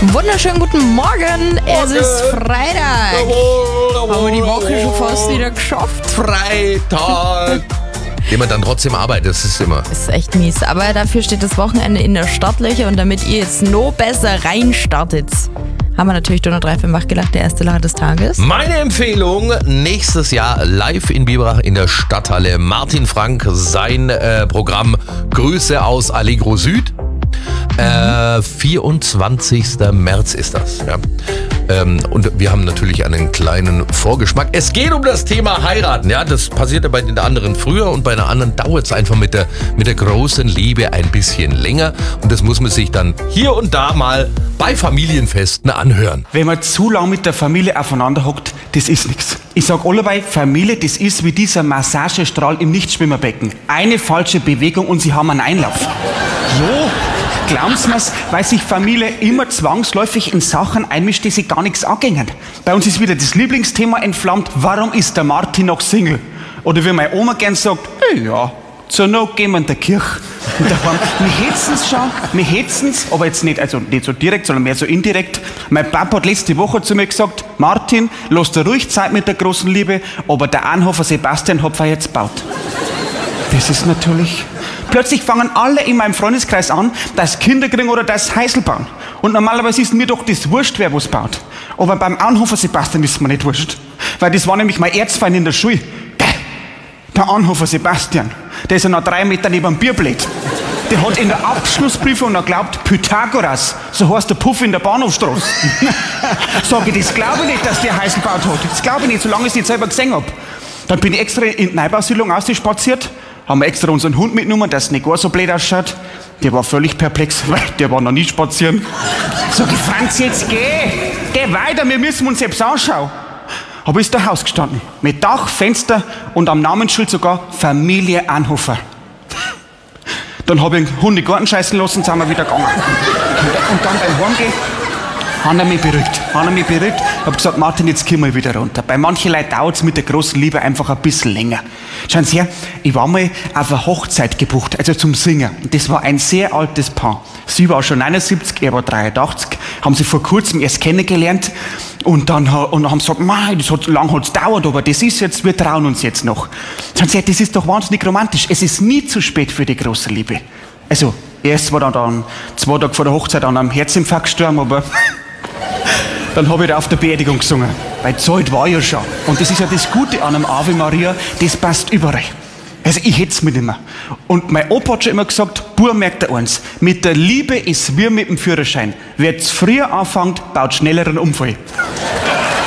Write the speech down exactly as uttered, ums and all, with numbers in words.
Wunderschönen guten Morgen, es ist Freitag. Haben wir die Woche schon fast wieder geschafft. Freitag. Den man dann trotzdem arbeitet, das ist immer. Das ist echt mies, aber dafür steht das Wochenende in der Startlöcher und damit ihr jetzt noch besser reinstartet, haben wir natürlich Donau drei fünf wachgelacht, der erste Lacher des Tages. Meine Empfehlung, nächstes Jahr live in Biberach in der Stadthalle. Martin Frank, sein äh, Programm Grüße aus Allegro Süd. Äh, vierundzwanzigster März ist das. Ja. Ähm, und wir haben natürlich einen kleinen Vorgeschmack. Es geht um das Thema Heiraten. Ja, das passiert ja bei den anderen früher und bei einer anderen dauert es einfach mit der, mit der großen Liebe ein bisschen länger. Und das muss man sich dann hier und da mal bei Familienfesten anhören. Wenn man zu lang mit der Familie aufeinander hockt, das ist nichts. Ich sag allebei, Familie, das ist wie dieser Massagestrahl im Nichtschwimmerbecken. Eine falsche Bewegung und sie haben einen Einlauf. Jo. Glauben Sie mir's, weil sich Familie immer zwangsläufig in Sachen einmischt, die sich gar nichts angehen. Bei uns ist wieder das Lieblingsthema entflammt, warum ist der Martin noch Single? Oder wie meine Oma gern sagt, hey, ja, zur Not gehen wir in der Kirche. Und daheim, wir hetzen's schon, wir hetzen's, aber jetzt nicht, also nicht so direkt, sondern mehr so indirekt. Mein Papa hat letzte Woche zu mir gesagt, Martin, lass dir ruhig Zeit mit der großen Liebe, aber der Anhofer Sebastian hat jetzt gebaut. Das ist natürlich... Plötzlich fangen alle in meinem Freundeskreis an, dass Kinder kriegen oder das Häusl bauen. Und normalerweise ist mir doch das wurscht, wer was baut. Aber beim Anhofer Sebastian ist mir nicht wurscht. Weil das war nämlich mein Erzfeind in der Schule. Der Anhofer Sebastian, der ist ja noch drei Meter neben dem Bierblät. Der hat in der Abschlussprüfung noch glaubt, Pythagoras, so heißt der Puff in der Bahnhofstraße. Sag ich, das glaube ich nicht, dass der Häusl gebaut hat. Das glaube ich nicht, solange ich es nicht selber gesehen habe. Dann bin ich extra in die Neubausiedlung ausgespaziert. Haben wir extra unseren Hund mitgenommen, dass es nicht gar so blöd ausschaut. Der war völlig perplex, weil der war noch nie spazieren. Sag ich, Franz, jetzt geh, geh weiter, wir müssen uns selbst anschauen. Aber ist da Haus gestanden, mit Dach, Fenster und am Namensschild sogar Familie Anhofer. Dann habe ich den Hund in den Garten scheißen lassen, sind wir wieder gegangen. Und dann beim Heimgehen hat er mich beruhigt. Hat er mich beruhigt. Ich habe gesagt, Martin, jetzt gehen wir wieder runter. Bei manchen Leuten dauert es mit der großen Liebe einfach ein bisschen länger. Schauen Sie her, ich war mal auf eine Hochzeit gebucht, also zum Singen. Und das war ein sehr altes Paar. Sie war schon neunundsiebzig, er war dreiundachtzig. Haben sie vor kurzem erst kennengelernt. Und dann und haben sie gesagt, Mei, das hat lang hat's gedauert, aber das ist jetzt, wir trauen uns jetzt noch. Schauen Sie her, das ist doch wahnsinnig romantisch. Es ist nie zu spät für die große Liebe. Also, erst war dann, dann zwei Tage vor der Hochzeit an einem Herzinfarkt gestorben, aber... Dann habe ich da auf der Beerdigung gesungen, weil Zeit war ja schon. Und das ist ja das Gute an einem Ave Maria, das passt überall. Also ich hätte es mir nicht mehr. Und mein Opa hat schon immer gesagt, Bub, merkt er eins, mit der Liebe ist wie mit dem Führerschein. Wer zu früher anfängt, baut schnelleren Unfall.